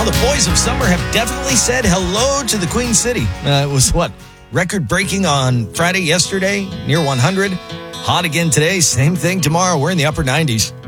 Well, the boys of summer have definitely said hello to the Queen City. It was record-breaking on Friday yesterday, near 100. Hot again today, same thing tomorrow. We're in the upper 90s.